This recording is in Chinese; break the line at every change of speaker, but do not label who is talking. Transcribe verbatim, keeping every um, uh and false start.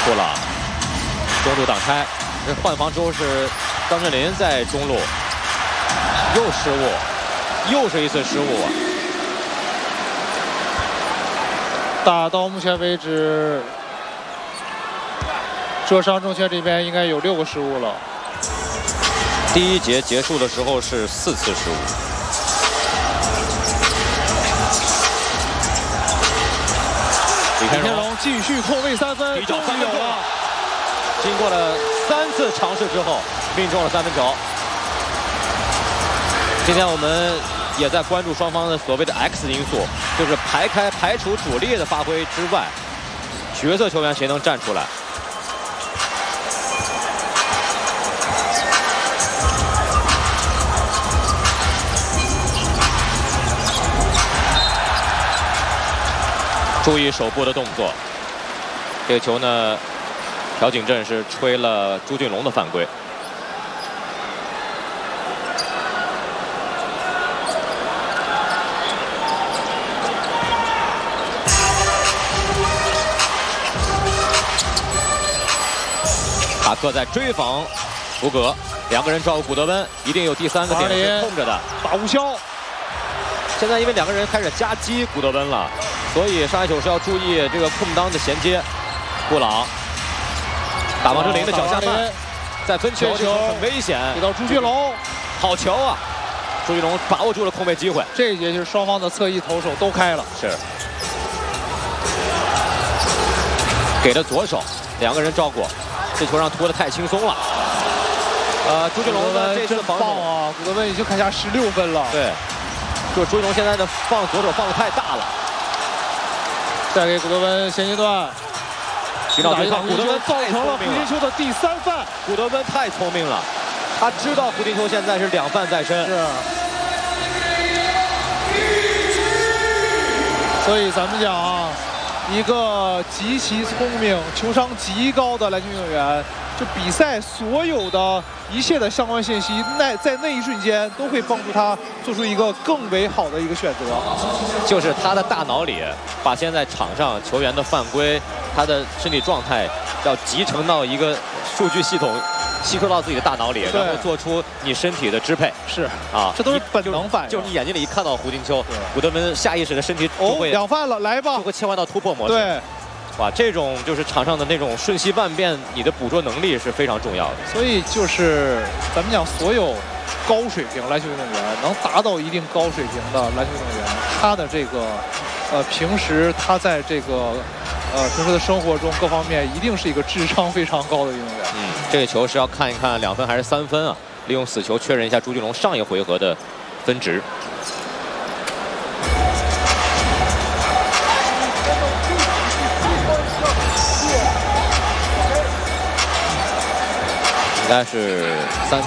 布朗中路挡拆，这换防之后是张镇麟在中路又失误，又是一次失误啊！
打到目前为止，浙商证券这边应该有六个失误了。
第一节结束的时候是四次失误。李天荣
继续空位三分，终于有了。
经过了三次尝试之后，命中了三分球。今天我们也在关注双方的所谓的 X 因素，就是排开排除主力的发挥之外，角色球员谁能站出来？注意手部的动作。这个球呢，朴槿镇是吹了朱俊龙的犯规。塔克在追防福格，两个人照顾古德温，一定有第三个点是空着的。
打无效。
现在因为两个人开始夹击古德温了，所以上海九是要注意这个空当的衔接。布朗打王哲林的脚下慢，在分球这球很危险，
给到朱俊龙，
好球啊！朱俊龙把握住了空位机会。
这一节就是双方的侧翼投手都开了，
是给了左手，两个人照顾，这球让拖得太轻松了。呃，朱俊龙的这次防守
啊，古德温已经砍下十六分了。
对，就是朱俊龙现在的放左手放得太大了。
再给古德温衔接段。
寻找对抗，
古德温造成了胡金秋的第三犯。
古德温太聪明了，他知道胡金秋现在是两犯在身。
是。所以咱们讲啊，一个极其聪明、球商极高的篮球运动员，就比赛所有的一切的相关信息，那在那一瞬间都会帮助他做出一个更为好的一个选择。
就是他的大脑里，把现在场上球员的犯规。他的身体状态要集成到一个数据系统，吸收到自己的大脑里，然后做出你身体的支配。
是
啊，
这都是本能反应。
就是你眼睛里一看到胡金秋，古德温下意识的身体就会
两犯了，来吧，
就会切换到突破模式。
对，
哇，这种就是场上的那种瞬息万变，你的捕捉能力是非常重要的。
所以就是咱们讲，所有高水平篮球运动员能达到一定高水平的篮球运动员，他的这个呃平时他在这个。呃，平时的生活中各方面一定是一个智商非常高的运动员。
嗯，这个球是要看一看两分还是三分啊？利用死球确认一下朱俊龙上一回合的分值。应该是三。